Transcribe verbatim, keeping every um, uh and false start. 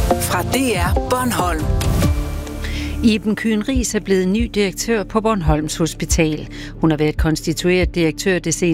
Fra D R Bornholm. Iben Kyhn Riis er blevet ny direktør på Bornholms Hospital. Hun har været konstitueret direktør det seneste